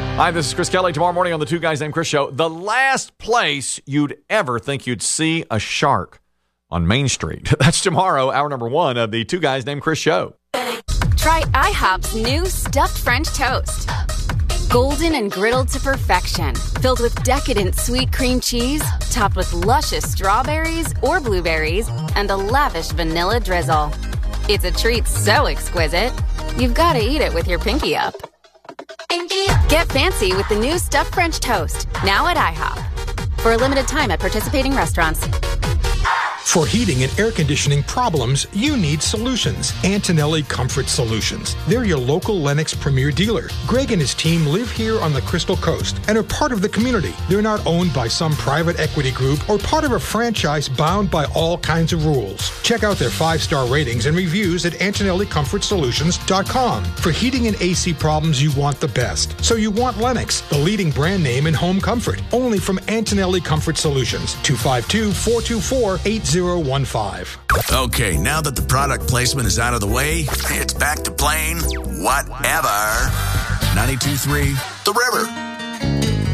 Hi, this is Chris Kelly. Tomorrow morning on the Two Guys Named Chris show, the last place you'd ever think you'd see a shark on Main Street. That's tomorrow, hour number 1 of the Two Guys Named Chris show. Try IHOP's new stuffed French toast. Golden and griddled to perfection, filled with decadent sweet cream cheese, topped with luscious strawberries or blueberries, and a lavish vanilla drizzle. It's a treat so exquisite, you've got to eat it with your pinky up. Get fancy with the new stuffed French toast, now at IHOP. For a limited time at participating restaurants. For heating and air conditioning problems, you need solutions. Antonelli Comfort Solutions. They're your local Lennox Premier dealer. Greg and his team live here on the Crystal Coast and are part of the community. They're not owned by some private equity group or part of a franchise bound by all kinds of rules. Check out their 5-star ratings and reviews at AntonelliComfortSolutions.com. For heating and AC problems, you want the best. So you want Lennox, the leading brand name in home comfort. Only from Antonelli Comfort Solutions. 252-424-8015. Okay, now that the product placement is out of the way, it's back to playing whatever. 92.3 The River.